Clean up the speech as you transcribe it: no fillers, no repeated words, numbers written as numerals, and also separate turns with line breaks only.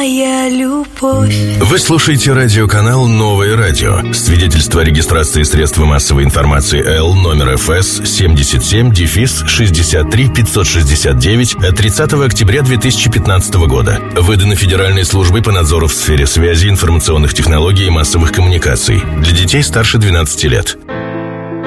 моя любовь.
Вы слушаете радиоканал «Новое радио». Свидетельство о регистрации средства массовой информации Л номер ФС 77-63-569 от 30 октября 2015 года. Выдано Федеральной службой по надзору в сфере связи, информационных технологий и массовых коммуникаций. Для детей старше 12 лет.